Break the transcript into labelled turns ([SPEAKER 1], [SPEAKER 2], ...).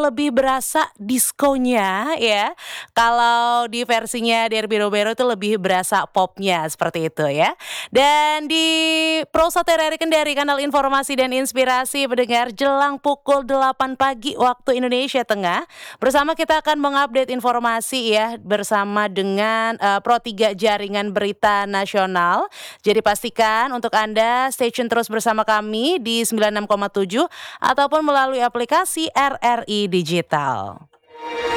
[SPEAKER 1] lebih berasa diskonya ya. Kalau di versinya Derby Robero itu lebih berasa popnya seperti itu ya. Dan di Pro Satereri Kendari, kanal informasi dan inspirasi pendengar, jelang pukul 8 pagi waktu Indonesia Tengah, bersama kita akan mengupdate informasi ya bersama dengan Pro 3 Jaringan Berita Nasional. Jadi pastikan untuk Anda stay tune terus bersama kami di 96,7 ataupun melalui aplikasi RRI Digital.